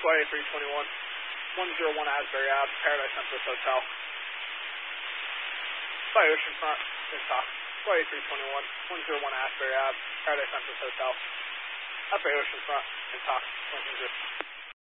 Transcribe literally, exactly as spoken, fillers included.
Y A three twenty-one, one zero one Asbury Ave, Paradise Empress Hotel. By Oceanfront, in talk. Y A three twenty-one, one zero one Asbury Ave, Paradise Empress Hotel. F A Oceanfront, in talk. one zero.